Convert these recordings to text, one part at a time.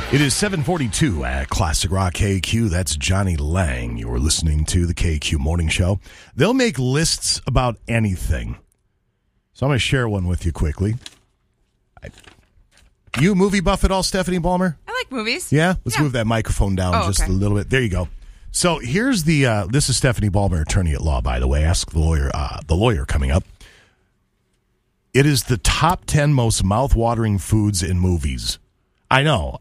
It is 7:42 at Classic Rock KQ. That's Johnny Lang. You're listening to the KQ Morning Show. They'll make lists about anything. So I'm going to share one with you quickly. You movie buff at all, Stephanie Ballmer? I like movies. Yeah? Let's move that microphone down just a little bit. There you go. So here's the, this is Stephanie Ballmer, attorney at law, by the way. Ask the lawyer coming up. It is the top 10 most mouth-watering foods in movies. I know.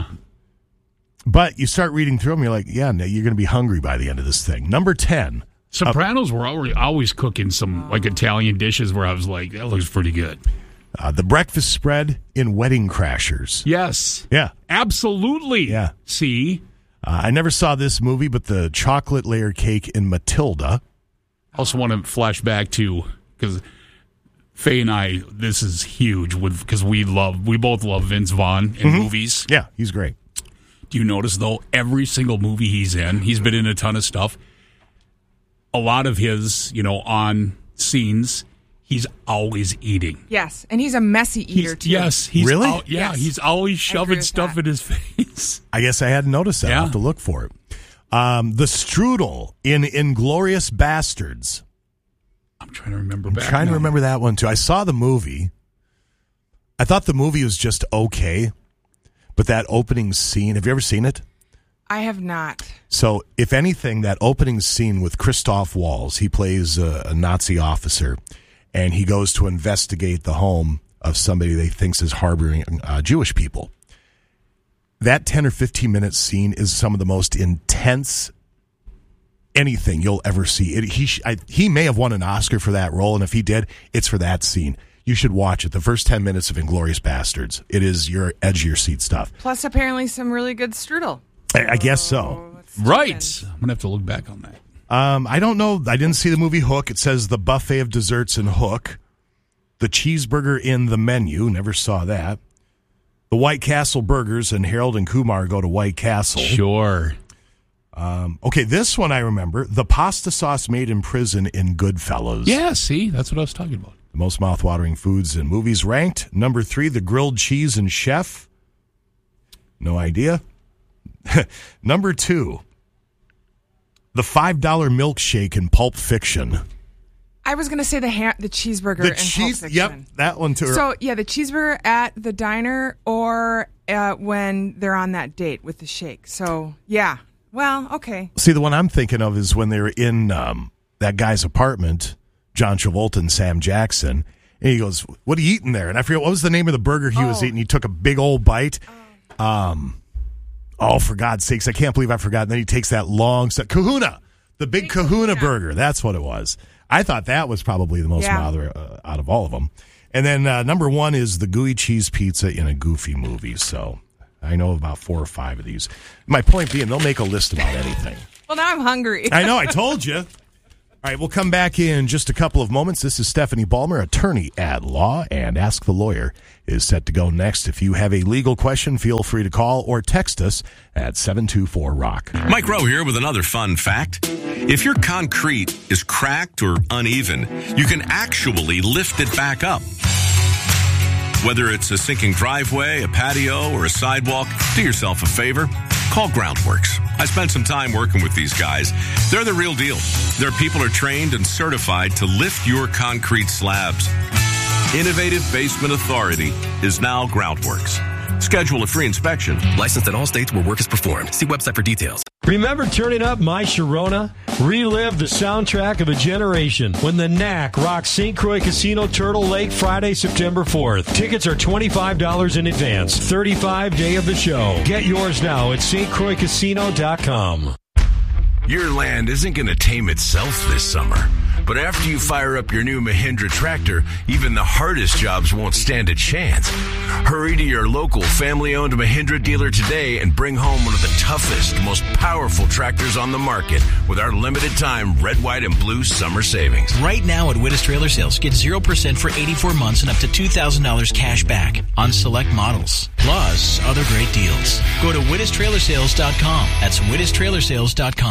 But you start reading through them, you're like, yeah, no, you're going to be hungry by the end of this thing. Number 10. Sopranos were always cooking some like Italian dishes where I was like, that looks pretty good. The breakfast spread in Wedding Crashers. Yes. Yeah. Absolutely. Yeah. See? I never saw this movie, but the chocolate layer cake in Matilda. I also want to flash back to, because Faye and I, this is huge because we both love Vince Vaughn in movies. Yeah, he's great. Do you notice, though, every single movie he's been in a ton of stuff. A lot of his, on scenes, he's always eating. Yes, and he's a messy eater, too. Yes. Really? Yes. He's always shoving stuff in his face. I guess I hadn't noticed that. I'll have to look for it. The strudel in Inglourious Bastards. I'm trying to remember remember that one, too. I saw the movie. I thought the movie was just okay, but that opening scene, have you ever seen it? I have not. So, if anything, that opening scene with Christoph Waltz, he plays a Nazi officer, and he goes to investigate the home of somebody they thinks is harboring Jewish people. That 10 or 15-minute scene is some of the most intense anything you'll ever see. He may have won an Oscar for that role, and if he did, it's for that scene. You should watch it. The first 10 minutes of Inglourious Bastards. It is your edge of your seat stuff. Plus, apparently, some really good strudel. I guess so. Right. I'm going to have to look back on that. I don't know. I didn't see the movie Hook. It says the buffet of desserts in Hook. The cheeseburger in The Menu. Never saw that. The White Castle burgers, and Harold and Kumar go to White Castle. Sure. Okay, this one I remember. The pasta sauce made in prison in Goodfellas. Yeah, see? That's what I was talking about. The most mouth-watering foods in movies ranked. Number 3, the grilled cheese in Chef. No idea. Number 2, the $5 milkshake in Pulp Fiction. I was going to say the cheeseburger in Pulp Fiction. Yep, that one too. So, yeah, the cheeseburger at the diner or when they're on that date with the shake. So, yeah. Well, okay. See, the one I'm thinking of is when they were in that guy's apartment, John Travolta and Sam Jackson, and he goes, "What are you eating there?" And I forget, what was the name of the burger he was eating? He took a big old bite. For God's sakes, I can't believe I forgot. And then he takes that long set. Kahuna, the big Kahuna burger. That's what it was. I thought that was probably the most out of all of them. And then number 1 is the gooey cheese pizza in a Goofy movie. So I know about 4 or 5 of these. My point being, they'll make a list about anything. Well, now I'm hungry. I know, I told you. All right, we'll come back in just a couple of moments. This is Stephanie Ballmer, attorney at law, and Ask the Lawyer is set to go next. If you have a legal question, feel free to call or text us at 724-ROCK. Mike Rowe here with another fun fact. If your concrete is cracked or uneven, you can actually lift it back up. Whether it's a sinking driveway, a patio, or a sidewalk, do yourself a favor. Call Groundworks. I spent some time working with these guys. They're the real deal. Their people are trained and certified to lift your concrete slabs. Innovative Basement Authority is now Groundworks. Schedule a free inspection. Licensed in all states where work is performed. See website for details. Remember turning up My Sharona? Relive the soundtrack of a generation when the Knack rocks St. Croix Casino Turtle Lake Friday, September 4th. Tickets are $25 in advance. 35 day of the show. Get yours now at stcroixcasino.com. Your land isn't going to tame itself this summer. But after you fire up your new Mahindra tractor, even the hardest jobs won't stand a chance. Hurry to your local family-owned Mahindra dealer today and bring home one of the toughest, most powerful tractors on the market with our limited-time red, white, and blue summer savings. Right now at Wittes Trailer Sales, get 0% for 84 months and up to $2,000 cash back on select models. Plus, other great deals. Go to WittesTrailersales.com. That's WittesTrailersales.com.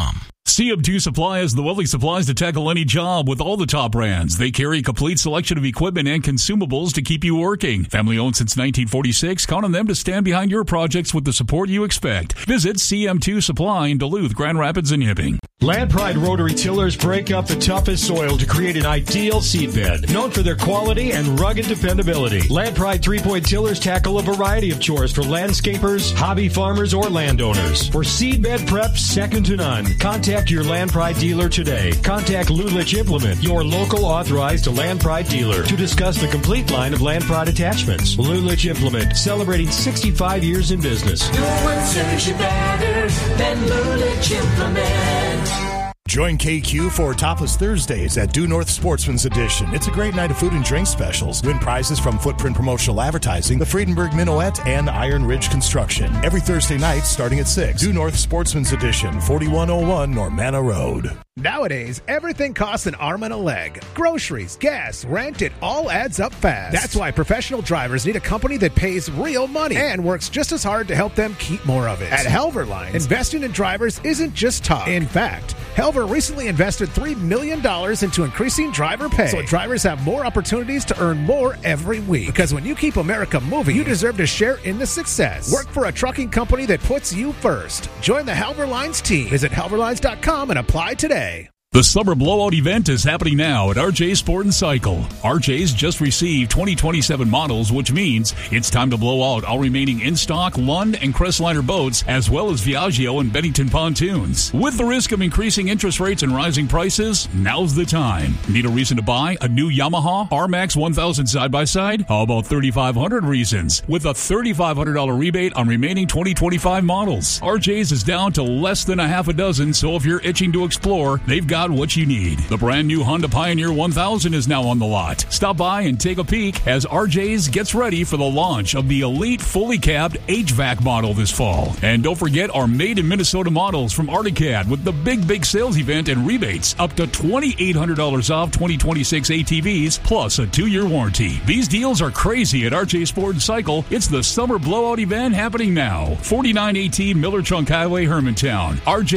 CM2 Supply has the wealthy supplies to tackle any job with all the top brands. They carry a complete selection of equipment and consumables to keep you working. Family owned since 1946, count on them to stand behind your projects with the support you expect. Visit CM2 Supply in Duluth, Grand Rapids, and Hibbing. Land Pride rotary tillers break up the toughest soil to create an ideal seedbed. Known for their quality and rugged dependability, Land Pride 3-point tillers tackle a variety of chores for landscapers, hobby farmers, or landowners. For seedbed prep second to none, contact your Land Pride dealer today. Contact Lulich Implement, your local authorized Land Pride dealer, to discuss the complete line of Land Pride attachments. Lulich Implement, celebrating 65 years in business. No one serves you better than Lulich Implement. Join KQ for Topless Thursdays at Due North Sportsman's Edition. It's a great night of food and drink specials. Win prizes from Footprint Promotional Advertising, the Friedenberg Minuet, and Iron Ridge Construction. Every Thursday night starting at 6. Due North Sportsman's Edition, 4101 Normanna Road. Nowadays, everything costs an arm and a leg. Groceries, gas, rent, it all adds up fast. That's why professional drivers need a company that pays real money and works just as hard to help them keep more of it. At Helver Lines, investing in drivers isn't just talk. In fact, Helver recently invested $3 million into increasing driver pay, so drivers have more opportunities to earn more every week. Because when you keep America moving, you deserve to share in the success. Work for a trucking company that puts you first. Join the Helver Lines team. Visit helverlines.com and apply today. The Summer Blowout event is happening now at RJ Sport and Cycle. RJ's just received 2027 models, which means it's time to blow out all remaining in-stock Lund and Crestliner boats, as well as Viaggio and Bennington pontoons. With the risk of increasing interest rates and rising prices, now's the time. Need a reason to buy a new Yamaha RMAX 1000 side-by-side? How about 3,500 reasons? With a $3,500 rebate on remaining 2025 models. RJ's is down to less than a half a dozen, so if you're itching to explore, they've got what you need. The brand new Honda Pioneer 1000 is now on the lot. Stop by and take a peek as RJ's gets ready for the launch of the elite fully capped HVAC model this fall. And don't forget our made in Minnesota models from Articad with the big sales event and rebates up to $2,800 off 2026 ATVs plus a 2-year warranty. These deals are crazy at RJ Sport and Cycle. It's the Summer Blowout event happening now. 4918 Miller Trunk Highway, Hermantown.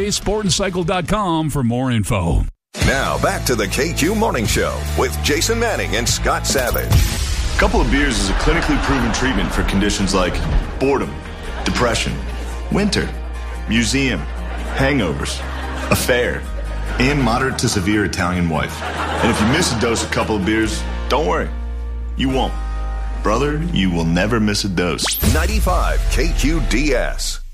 RJSportandCycle.com for more info. Now back to the KQ Morning Show with Jason Manning and Scott Savage. A couple of beers is a clinically proven treatment for conditions like boredom, depression, winter, museum, hangovers, affair, and moderate to severe Italian wife. And if you miss a dose of a couple of beers, don't worry. You won't. Brother, you will never miss a dose. 95 KQDS.